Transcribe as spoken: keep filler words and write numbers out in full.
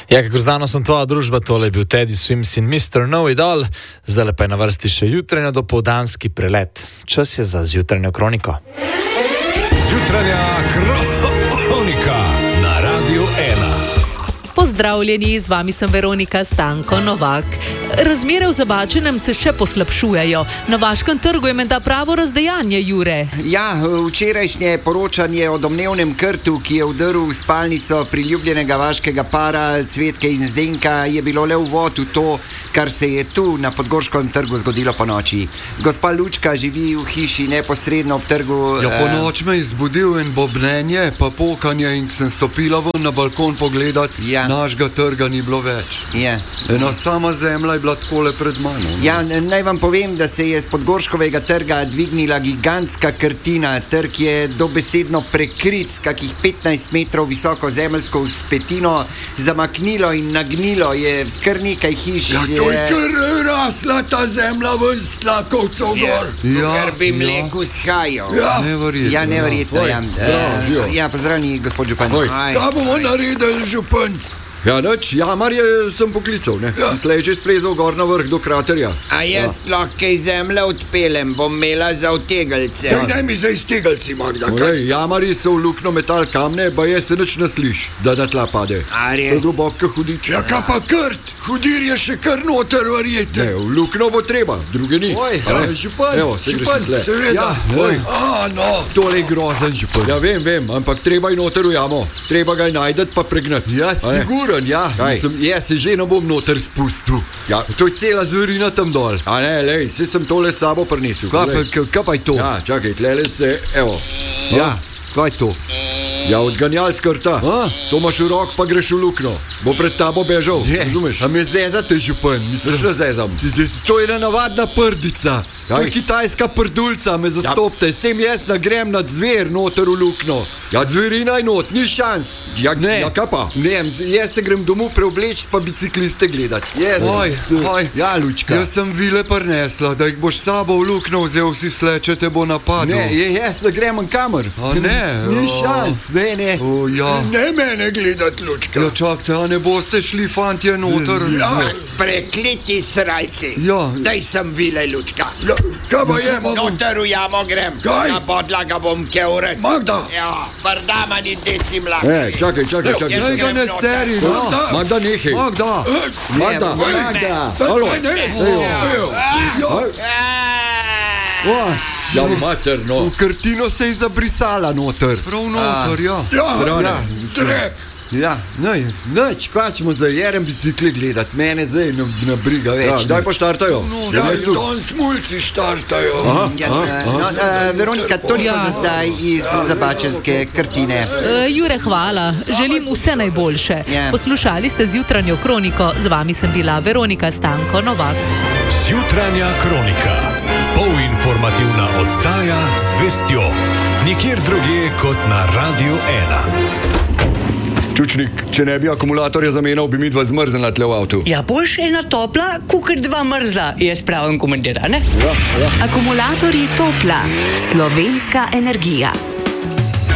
Ja, kako znano sem tvoja družba, tole je bil Teddy Swims in mister Know-It-All, zdaj pa je na vrsti še jutranjo dopoldanski prelet. Čas je za zjutranjo kroniko. Zjutranja kronika na Radiu ena. Pozdravljeni, z vami sem Veronika Stanko Novak. Razmere v Zabačenem se še poslabšujejo. Na Vaškem trgu je menda pravo razdejanje, Jure. Ja, včerajšnje poročanje o domnevnem krtu, ki je vdrl v spalnico priljubljenega vaškega para Cvetke in Zdenka, je bilo le uvod v to, kar se je tu na Podgorškem trgu zgodilo po noči. Gospa Lučka živi v hiši neposredno ob trgu. Ja, po noč me je zbudil en bobnenje, pa pokanje in sem stopila ven na balkon pogledat. Ja. Našega trga ni bilo več. Ja. Ena sama zemlja je bila takole pred mano. Ja, naj vam povem, da se je z Podgorškovega trga dvignila gigantska krtina. Trg je dobesedno prekrit s kakih petnajst metrov visoko zemeljsko vzpetino, zamaknilo in nagnilo je kar nekaj hiš. Ja, to je kar rasla ta zemlja ven s tlakovcev gor. Ja, ker bi mleku shajal. Ja, neverjetno. Ja, neverjetno, ja. Ja, ja, pozdravljeni, gospod župan. Kaj bomo naredili, župan? Ja, noč, jamarje sem poklical, ne? Ja. Slej že splezal gor na vrh do kraterja. A jaz ja. lahko kaj zemlje odpelem, bom imela za vtegelce. Ja, ne mi za iztegelci, Magda. Oj, jamarji so v lukno metal kamne, ba je se nič ne sliš, da na tla pade. A res? To globoko hudič. Ja, kaj pa krt? Hudir je še kar noter, verjete. Ne, v lukno bo treba, druge ni. Oj, ja, župan, evo, se župan, seveda. Ja, oj. A, no. Tole je grozen, župan. Ja, vem, vem, ampak treba je noter v jamo. Treba ga je najdet pa pregnati. Ja, sigurno. Ja, mislim, jaz se že ne bom noter spustil. Ja, to je cela zverina tam dol. A ne, lej, se sem tole s sabo prinesel. Kaj pa, kaj pa je to? Ja, čakaj, tlele se, evo. Ja, kaj je to? Ja, odganjal skrta. A? To imaš v rok, pa greš v lukno. Bo pred tabo bežal, je, razumeš? A me zezate, župan, misliš, da zezam? To je ena navadna prdica. To je kitajska prdulca, me zastopte. Ja. Sem jaz nagrem nad zver noter v lukno. Ja, zverina je not, ni šans. Ja, ne. Ja, kaj pa? Ne, jaz se grem domov preobleč, pa bicikliste gledat. Yes. Oj, oj. Ja, Lučka. Jaz sem vile prinesla, da jih boš sabo v lukno vzel, vsi sleče te bo napadil. Ne, je, jaz da grem en kamer. A ne. Ni šans. Ne, ne. O, ja. Ne mene gledat, Lučka. Ja, čakajte, a ne boste šli fantje noter? Ja, prekliti srajci. Ja. Daj sem vile, Lučka. Ja, kaj pa je, mamu? Noter v jamo grem. Kaj? Na podlaga bom keuret. Magda. Ja, prdama ni deci mlaka. E, čakaj, čakaj, čakaj. Daj ga ne seri, no. Magda. Magda, nehaj. Magda. Magda. Magda. Halo. Ejo. Ja, materno. V krtino se je zabrisala noter. Prav noter, ja. Ja, ja, trep. Ja, nej, neč, kaj ćemo za jeren bicikli gledat, mene zdaj ne, ne briga več. Ja, daj pa štartajo. No, ja, ja don smulci štartajo. Aha, ja, aha, no, aha. Uh, Veronika, toliko ja. za zdaj iz Zabačenske krtine. Uh, Jure, hvala, želim vse najboljše. Ja. Poslušali ste zjutranjo kroniko, z vami sem bila Veronika Stanko Novak. Zjutranja kronika. Polinformativna oddaja z vestjo. Nikjer drugje kot na Radiu ena. Čučnik, če ne bi akumulatorja zamenjal, bi mi dva zmrznila tle v avtu. Ja, boš ena topla, kukor dva mrzla, jaz pravim komentar, ne? Ja, ja. Akumulatorji Topla, slovenska energija.